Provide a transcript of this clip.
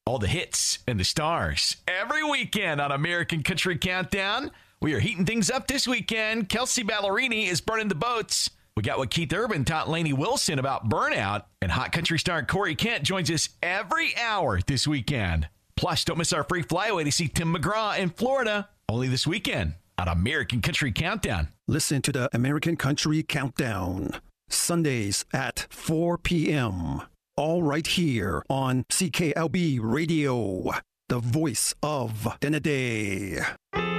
All the hits and the stars every weekend on American Country Countdown. We are heating things up this weekend. Kelsey Ballerini is burning the boats. We got what Keith Urban taught Lainey Wilson about burnout. And hot country star Corey Kent joins us every hour this weekend. Plus, don't miss our free flyaway to see Tim McGraw in Florida. Only this weekend on American Country Countdown. Listen to the American Country Countdown. Sundays at 4 p.m. All right here on CKLB Radio, the voice of Denede.